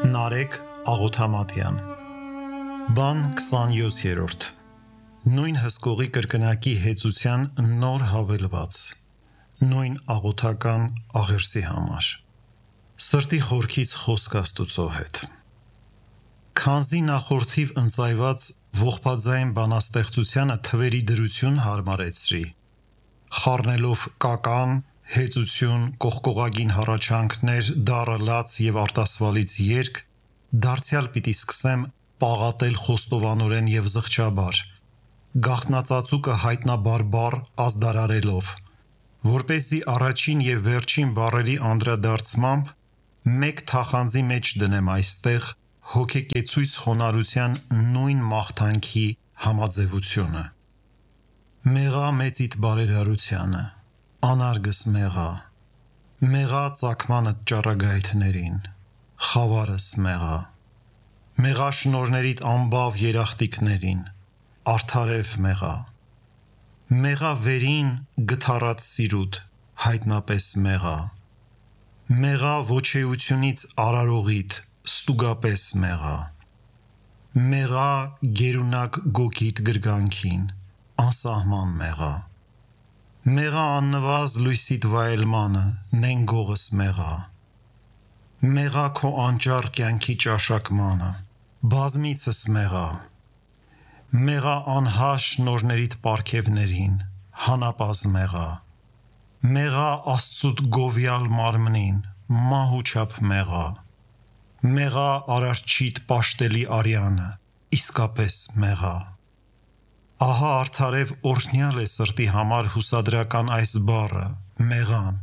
Նարեկ Աղոթամատյան Բան 27-րդ Նույն հսկողի կրկնակի հեծության նոր հավելված Նույն աղոթական աղերսի համար Սրտի խորքից խոսք Աստուծո հետ Քանզի նախորդիվ ընծայված ողբաձայն բանաստեղծությանը թվերի դրություն հարմարեցրի խառնելով կական, հեծություն, կողկողագին հառաչանքներ, դառը լաց և արտասվալից երգ, դարձյալ պիտի սկսեմ պաղատել խոստովանորեն և զղջաբար, գաղտնածածուկը հայտնաբարբար ազդարարելով, որպեսզի առաջին և վերջին բառերի անդրադարձմամբ մեկ թախանձի մեջ դնեմ այստեղ հոգեկեցույց խոնարհության նույն մաղթանքի համաձևությունը: Մեղա մեծիդ բարերարությանը, անարգս մեղա, մեղա ծագմանդ ճառագայթներին, խավարս մեղա, մեղա շնորհներիդ անբավ երախտիկներին, արդարև մեղա, մեղա վերին գթառատ սիրուդ, հայտնապես մեղա, մեղա ոչեությունից արարողիդ, ստուգապես մեղա, մեղա գերունակ գոգիդ գրգանքին, անսահման մեղա, մեղա աննվազ լույսիդ վայելմանը, նենգողս մեղա, մեղա քո անճառ կյանքի ճաշակմանը, բազմիցս մեղա, մեղա անհաշ շնորհներիդ պարգևներին, հանապազմ մեղա, մեղա Աստծուդ գովյալ մարմնին, մահուչափ մեղա, մեղա Արարչիդ պաշտելի արյանը, իսկապես մեղա, ահա արդարև օրհնյալ է սրտի համար հուսադրական այս բառը, մեղան,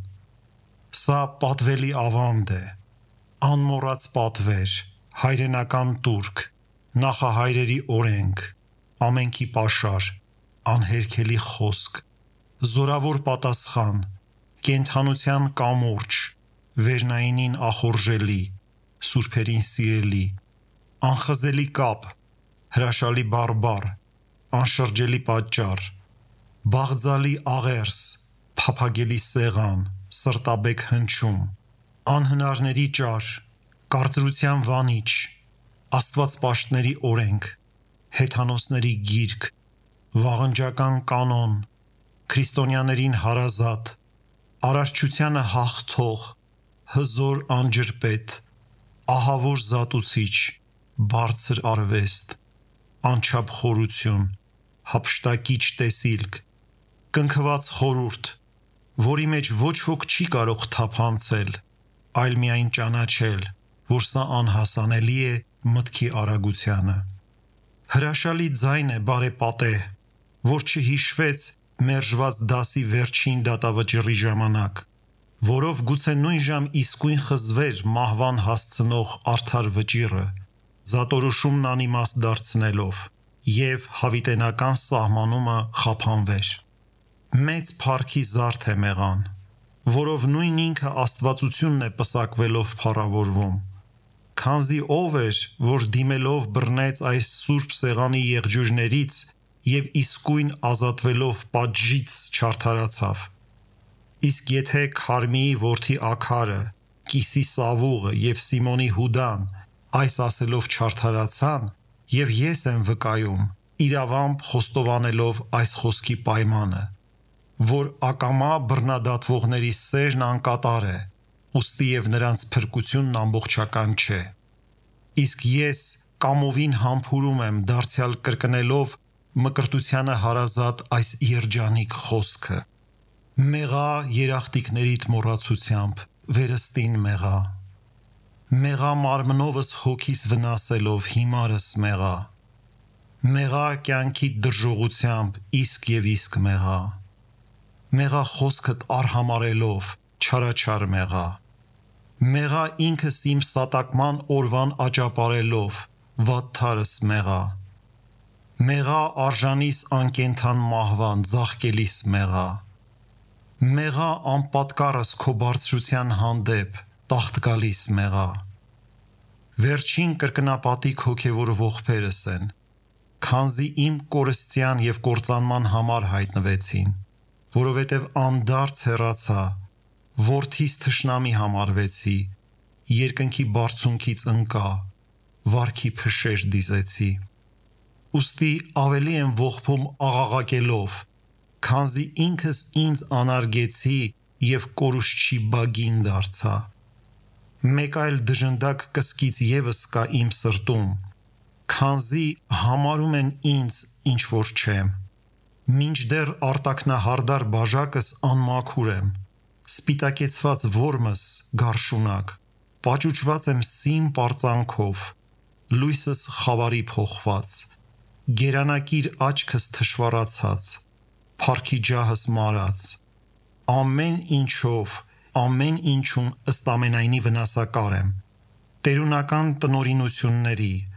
սա պատվելի ավանդ է, անմոռաց պատվեր, հայրենական տուրք, նախահայրերի օրենք, ամենքի պաշար, անհերքելի խոսք, զորավոր պատասխան, կենդանության կամուրջ, վերնայինին ախորժելի, սուրբերին սիրելի, անխզելի կապ, հրաշալի բարբառ, անշրջելի պատճառ, բաղձալի աղերս, փափագելի սեղան, սրտաբեկ հնչյուն, անհնարների ճար, կարծրության վանիչ, աստվածպաշտների օրենք, հեթանոսների գիրք, վաղնջական կանոն, քրիստոնյաներին հարազատ, արարչությանը հաղթող, հզոր անջրպետ, ահավոր զատուցիչ, բարձր արվեստ, անչափ խորություն, հափշտակիչ տեսիլք, կնքված խորհուրդ, որի մեջ ոչ ոք չի կարող թափանցել, այլ միայն ճանաչել, որ սա անհասանելի է մտքի արագությանը, հրաշալի ձայն է բարեպատեհ, որ չհիշվեց մերժված դասի վերջին դատավճռի ժամանակ, որով գուցե նույն ժամ իսկույն խզվեր մահվան հասցնող արդար վճիռը, զատորոշումն անիմաստ դարձնելով և հավիտենական սահմանումը խափանվեր: Մեծ փառքի զարդ է մեղան, որով նույն ինքը աստվածությունն է պսակվելով փառավորվում, քանզի ով էր, որ դիմելով բռնեց այս սուրբ սեղանի եղջյուրներից և իսկույն ազատվելով պատժից չարդարացավ: Իսկ եթե Քարմիի որդի Աքարը, Կիսի Սավուղը և Սիմոնի Հուդան այս ասելով չարդարացան, և ես եմ վկայում, իրավամբ խոստովանելով այս խոսքի պայմանը, որ ակամա բռնադատվողների սերն անկատար է, ուստի և նրանց փրկությունն ամբողջական չէ: Իսկ ես կամովին համբուրում եմ դարձյալ կրկնելով մկրտությանը հարազատ այս երջանիկ խոսքը. Մեղա երախտիկներիդ մոռացությամբ, վերստին մեղա, մեղա մարմնովս հոգիս վնասելով հիմարս մեղա, մեղա կյանքիդ դրժողությամբ իսկ և իսկ մեղա, մեղա խոսքդ արհամարհելով, չարաչար մեղա, մեղա ինքս իմ սատակման օրվան աճապարելով, վատթարս մեղա, մեղա արժանիս անկենդան մահվան ձաղկելիս մեղա, մեղա անպատկառս քո բարձրության հանդեպ, տաղտկալիս մեղա, վերջին կրկնապատիկ հոգևոր ողբերս են, քանզի իմ կորստյան և կործանման համար հայտնվեցին, որովհետև անդարձ հեռացա, որդիս թշնամի համարվեցի երկնքի բարձունքից ընկա, վարքի փշեր դիզեցի։ Ուստի ավելի եմ ողբում աղաղակելով, քանզի ինքս ինձ անարգեցի և կորուստչի բագին դարձա։ Մեկ այլ դժնդակ կսկից ևս կա իմ սրտում, քանզի համարում են ինձ ինչ որ չեմ։ Մինչդեռ արտաքնահարդար բաժակս անմաքուր եմ, սպիտակեցված որմս գարշունակ, պաճուճված եմ սիմ պարծանքով, լույսս խավարի փոխված, գերանակիր աչքս թշվառացած, փառքի ջահս մարած, ամեն ինչով, ամեն ինչում ըստ ամենայնի վնասակար եմ, տերունական տնօրինությունների,